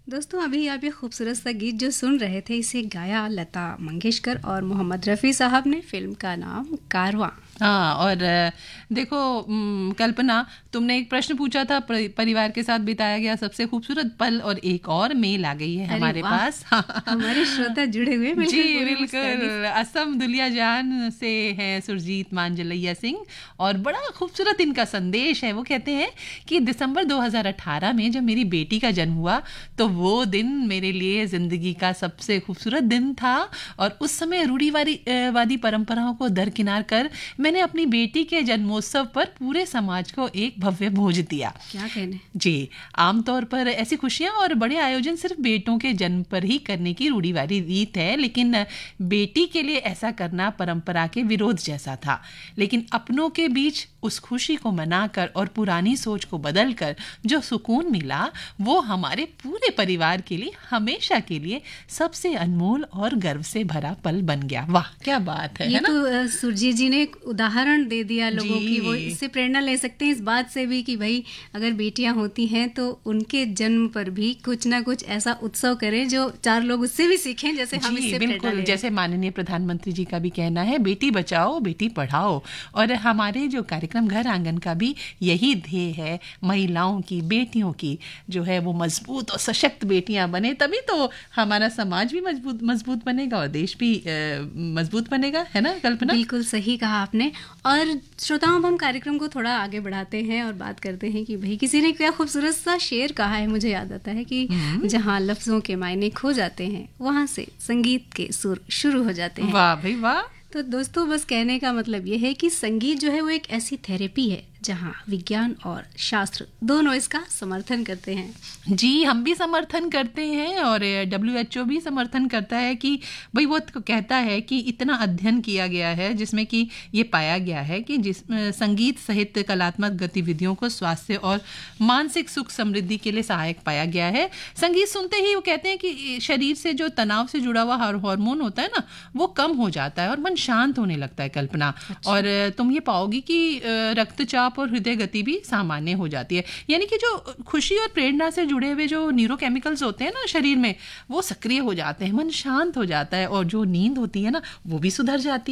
दोस्तों, अभी आप ये खूबसूरत सा गीत जो सुन रहे थे, इसे गाया लता मंगेशकर और मोहम्मद रफ़ी साहब ने। फिल्म का नाम कारवां। हाँ, और देखो कल्पना, तुमने एक प्रश्न पूछा था, परिवार के साथ बिताया गया सबसे खूबसूरत पल, और एक और मेल आ गई है अरे हमारे वाह, पास। हमारे श्रोता जुड़े हुए जी बिल्कुल पूरी मुस्तैदी बिल्कुल, असम दुलियाजान से हैं सुरजीत मांजलैया सिंह, और बड़ा खूबसूरत इनका संदेश है। वो कहते हैं कि दिसंबर 2018 में जब मेरी बेटी का जन्म हुआ तो वो दिन मेरे लिए ज़िंदगी का सबसे खूबसूरत दिन था, और उस समय रूढ़िवादी परंपराओं को दरकिनार कर मैंने अपनी बेटी के जन्मोत्सव पर पूरे समाज को एक भव्य भोज दिया। क्या कहने। जी, आमतौर पर ऐसी खुशियां और बड़े आयोजन सिर्फ बेटों के जन्म पर ही करने की रूढ़िवादी रीत है, लेकिन बेटी के लिए ऐसा करना परंपरा के विरोध जैसा था। लेकिन अपनों के बीच उस खुशी को मनाकर और पुरानी सोच को बदलकर जो सुकून मिला, वो हमारे पूरे परिवार के लिए हमेशा के लिए सबसे अनमोल और गर्व से भरा पल बन गया। वाह, क्या बात है ये ना? तो सुरजीत जी ने एक उदाहरण दे दिया लोगों की। वो इससे प्रेरणा ले सकते हैं इस बात से भी कि भाई अगर बेटियां होती हैं तो उनके जन्म पर भी कुछ ना कुछ ऐसा उत्सव करें जो चार लोग उससे भी सीखें, जैसे हम इससे प्रेरणा ले। जैसे माननीय प्रधानमंत्री जी का भी कहना है, बेटी बचाओ बेटी पढ़ाओ, और हमारे जो कार्यक्रम घर आंगन का भी यही ध्येय है, महिलाओं की, बेटियों की जो है वो मजबूत और सशक्त बेटियां बने, तभी तो हमारा समाज भी मजबूत बनेगा और देश भी मजबूत बनेगा, है ना कल्पना? बिल्कुल सही कहा आपने। और श्रोताओं, अब हम कार्यक्रम को थोड़ा आगे बढ़ाते हैं और बात करते हैं कि भाई किसी ने क्या खूबसूरत सा शेर कहा है। मुझे याद आता है कि जहाँ लफ्जों के मायने खो जाते हैं, वहां से संगीत के सुर शुरू हो जाते हैं। वाह भाई वाह। तो दोस्तों, बस कहने का मतलब ये है कि संगीत जो है वो एक ऐसी थेरेपी है जहाँ विज्ञान और शास्त्र दोनों इसका समर्थन करते हैं। जी, हम भी समर्थन करते हैं, और WHO भी समर्थन करता है कि भाई, वो तो कहता है कि इतना अध्ययन किया गया है जिसमें कि ये पाया गया है कि संगीत सहित कलात्मक गतिविधियों को स्वास्थ्य और मानसिक सुख समृद्धि के लिए सहायक पाया गया है। संगीत सुनते ही वो कहते हैं कि शरीर से जो तनाव से जुड़ा हुआ हार्मोन होता है ना, वो कम हो जाता है और मन शांत होने लगता है कल्पना। अच्छा। और तुम ये पाओगी कि रक्तचाप और हृदय गति भी सामान्य हो जाती है, यानी कि जो खुशी और प्रेरणा से जुड़े हुए जो न्यूरोकेमिकल्स होते हैं ना शरीर में, वो सक्रिय हो जाते हैं, मन शांत हो जाता है, और जो नींद होती है ना, वो भी सुधर जाती है।